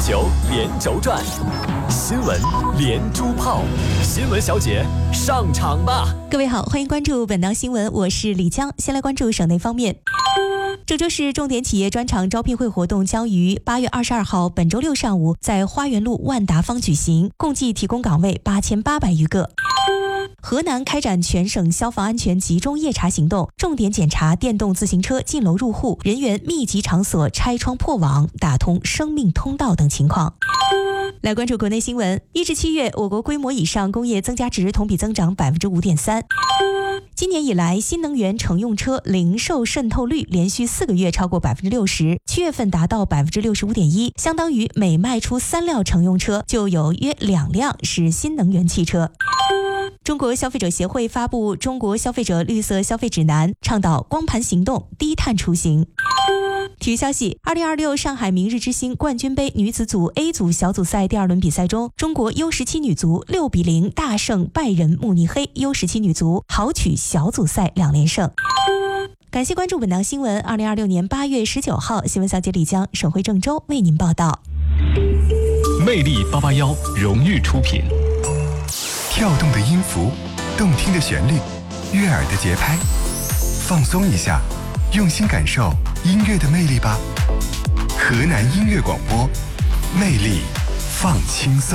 球连轴转，新闻连珠炮，新闻小姐上场吧！ 各位好，欢迎关注本档新闻，我是李江。先来关注省内方面。郑州市重点企业专场招聘会活动将于8月22号本周六上午在花园路万达坊举行，共计提供岗位8800余个。河南开展全省消防安全集中夜查行动，重点检查电动自行车进楼入户、人员密集场所拆窗破网、打通生命通道等情况。来关注国内新闻，1至7月，我国规模以上工业增加值同比增长5.3%。今年以来，新能源乘用车零售渗透率连续4个月超过60%，7月份达到65.1%，相当于每卖出3辆乘用车就有约2辆是新能源汽车。中国消费者协会发布《中国消费者绿色消费指南》，倡导光盘行动、低碳出行。体育消息，2026上海明日之星冠军杯女子组 A 组小组赛第2轮比赛中，中国 U17 女足6-0大胜拜仁慕尼黑 U17 女足，豪取小组赛2连胜。感谢关注本档新闻。2026年8月19号，新闻小姐李江、省会郑州为您报道。 魅力881荣誉出品。 跳动的音符，动听的旋律，悦耳的节拍，放松一下，用心感受音乐的魅力吧。河南音乐广播，魅力放轻松。